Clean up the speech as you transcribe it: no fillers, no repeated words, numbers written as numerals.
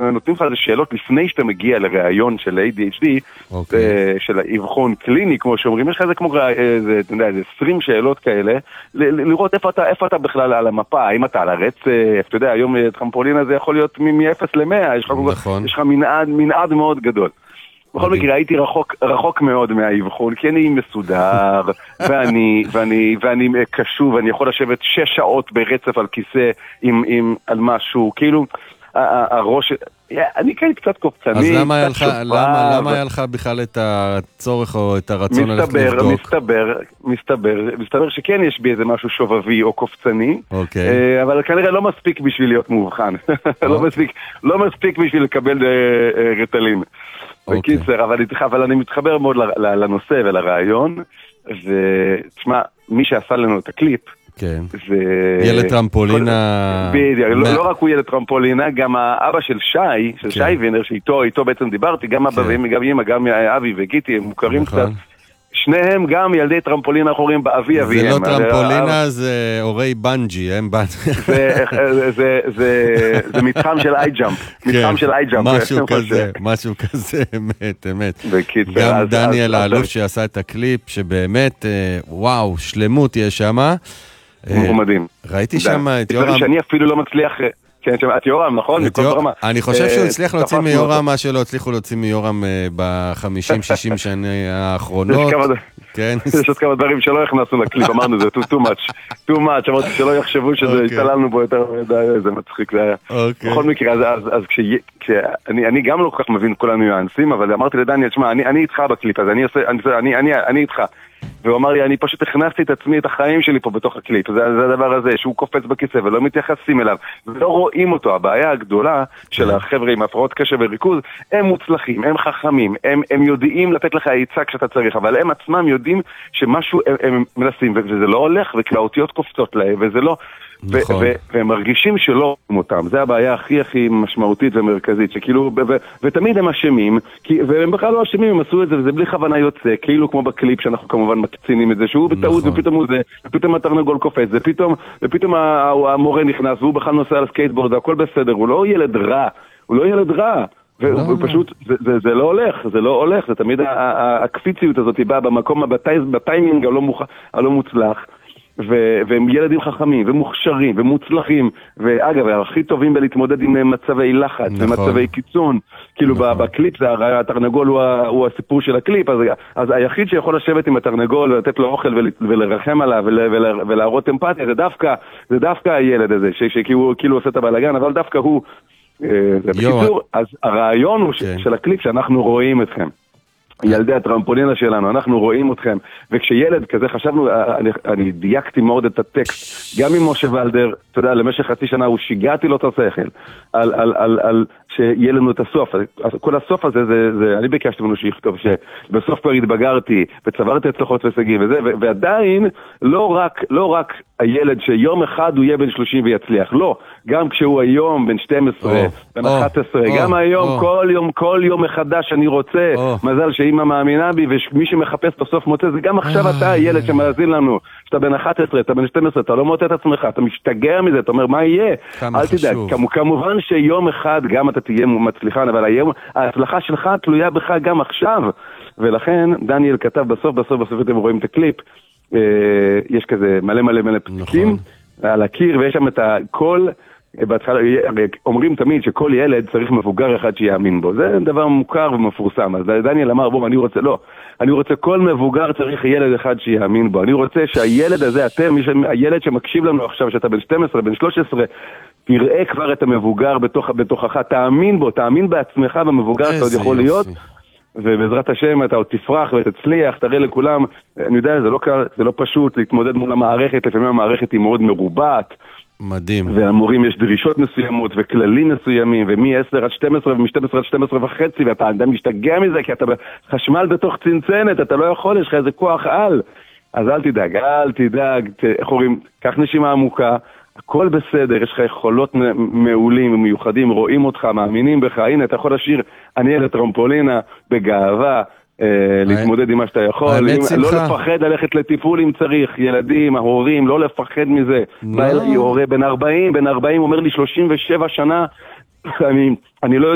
נותנים לך איזה שאלות לפני שאתה מגיע לראיון של ADHD, של האבחון קליני, כמו שאומרים, יש לך איזה כמו, איזה 20 שאלות כאלה, לראות איפה אתה בכלל על המפה, האם אתה על הרצף, אתה יודע, היום טרמפולין הזה יכול להיות מ-0 ל-100, יש לך מנעד מאוד גדול. בכל מקרה, הייתי רחוק מאוד מהאבחון, כי אני מסודר, ואני קשוב, ואני יכול לשבת 6 שעות ברצף על כיסא על משהו, כאילו, הראש, אני כאן קצת קופצני. אז למה היה לך בכלל את הצורך או את הרצון ללכת לבדוק? מסתבר שכן יש בי איזה משהו שובבי או קופצני, אבל כנראה לא מספיק בשביל להיות מאובחן. לא מספיק בשביל לקבל רטלין. בקיצר, אבל אני מתחבר מאוד לנושא ולרעיון, ותשמע, מי שעשה לנו את הקליפ, ילד טרמפולינה, לא רק הוא ילד טרמפולינה, גם האבא של שי וינר, שאיתו בעצם דיברתי, גם אבא וגם אמא, גם אבי וגיטי, הם מוכרים קצת, שניהם גם ילדי טרמפולינה אחורים באבי אביהם. זה לא טרמפולינה, זה אורי בנג'י, הם בנג'י. זה מתחם של אי-ג'אמפ. משהו כזה, אמת. גם דניאל האלוף שעשה את הקליפ, שבאמת, וואו, שלמות יש שם. הוא מדהים. ראיתי שם את יורם. שאני אפילו לא מצליח... כן, את יורם, נכון? אני חושב שהוא הצליח להוציא מיורם מה שלא הצליחו להוציא מיורם ב-50-60 שנה האחרונות. יש עוד כמה דברים שלא הכנסנו לקליפ, אמרנו זה too much, אמרתי שלא יחשבו שזה התעללנו בו יותר, זה מצחיק זה היה. בכל מקרה, אז אני גם לא כל כך מבין כל הניואנסים, אבל אמרתי לדניאל, שמע, אני איתך בקליפ, אז אני איתך. והוא אמר לי, אני פשוט הכנסתי את עצמי, את החיים שלי פה בתוך הקליפ, זה הדבר הזה, שהוא קופץ בכיסא ולא מתייחסים אליו, ולא רואים אותו. הבעיה הגדולה של החבר'ה עם הפרעות קשב וריכוז, הם מוצלחים, הם חכמים, הם יודעים לתת לך היצע כשאתה צריך, אבל הם עצמם יודעים שמשהו הם מנסים, וזה לא הולך, וכלאותיות קופצות להם, וזה לא... והם מרגישים שלא אותם, זה הבעיה הכי משמעותית ומרכזית, שכאילו, ותמיד הם אשמים, והם בכלל לא אשמים, הם עשו את זה, וזה בלי כוונה יוצא, כאילו כמו בקליפ שאנחנו כמובן מקצינים את זה, שהוא בטעות ופתאום התרנגול קופץ, ופתאום המורה נכנס, והוא בכלל נוסע על סקייטבורד, הכל בסדר, הוא לא ילד רע, ופשוט זה לא הולך, זה תמיד הקפיציות הזאת היא באה במקום, בטיימינג הלא מוצלח, והם ילדים חכמים ומוכשרים ומוצלחים, ואגב, הכי טובים בלהתמודד עם מצבי לחץ ומצבי קיצון, כאילו בקליפ זה התרנגול הוא הסיפור של הקליפ, אז היחיד שיכול לשבת עם התרנגול ולתת לו אוכל ולרחם עליו ולהראות אמפתיה, זה דווקא הילד הזה שכאילו עושה את הבלגן, אבל דווקא הוא, בקיצור, אז הרעיון הוא של הקליפ שאנחנו רואים אתכם, ילדי הטרמפולינה שלנו, אנחנו רואים אתכם, וכשילד כזה חשבנו, אני דייקתי מאוד את הטקסט, גם עם משה ולדר, אתה יודע, למשך חצי שנה הוא שיגעתי לו את השכל, על שיהיה לנו את הסוף, כל הסוף הזה, אני ביקשתי ממנו שיכתוב, שבסוף כבר התבגרתי, וצברתי הצלחות והישגים וזה, ועדיין, לא רק הילד שיום אחד הוא יהיה בן 30 ויצליח, לא, גם כשהוא היום בן 12, בן 11, גם היום, כל יום מחדש אני רוצה, מזל שאמא מאמינה בי, ומי שמחפש בסוף מוצא, זה גם עכשיו אתה הילד שמאזין לנו, שאתה בן 11, אתה בן 12, אתה לא מוצא את עצמך, אתה משתגע מזה, אתה אומר, מה יהיה? אל תדאג, כמובן שיום אחד גם אתה תהיה מצליחן, אבל ההצלחה שלך תלויה בך גם עכשיו, ולכן דניאל כתב בסוף אתם רואים את הקליפ, יש כזה מלא פתקים על הקיר, ויש שם את הכל, אומרים תמיד שכל ילד צריך מבוגר אחד שיאמין בו, זה דבר מוכר ומפורסם, אז דניאל אמר, בוא, אני רוצה כל מבוגר צריך ילד אחד שיאמין בו, אני רוצה שהילד הזה, הילד שמקשיב לנו עכשיו, שאתה בן 12, בן 13, תראה כבר את המבוגר בתוכך, תאמין בעצמך במבוגר שאתה עוד יכול להיות, ובעזרת השם אתה עוד תפרח ותצליח, תראה לכולם, אני יודע, זה לא פשוט להתמודד מול המערכת, לפעמים המערכת היא מאוד מרובעת, מדהים. והמורים יש דרישות מסוימות וכללים מסוימים, ומ-10 עד 12 ומ-12 עד 12 וחצי, ואתה אדם משתגע מזה, כי אתה חשמל בתוך צנצנת, אתה לא יכול, יש לך איזה כוח על. אז אל תדאג, איך אומרים, קח נשימה עמוקה, הכל בסדר, יש לך יכולות מעולים ומיוחדים, רואים אותך, מאמינים בך, הנה אתה יכול לשיר, אני ילד טרמפולינה, בגאווה, להתמודד עם מה שאתה יכול, לא לפחד ללכת לטיפול אם צריך, ילדים, ההורים, לא לפחד מזה. בא אליי הורה בן 40 אומר לי 37 שנה, אני לא יודע